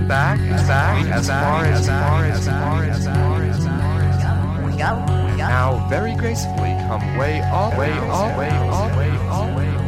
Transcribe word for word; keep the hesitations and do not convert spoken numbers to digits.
back, back, as far as far as far as far as We go. We go. now very gracefully come way all way all way all way all way